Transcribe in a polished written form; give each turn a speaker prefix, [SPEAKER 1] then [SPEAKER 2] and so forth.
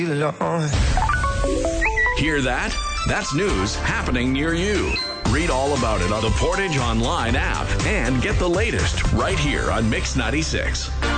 [SPEAKER 1] Hear that? That's news happening near you. Read all about it on the Portage Online app and get the latest right here on Mix 96.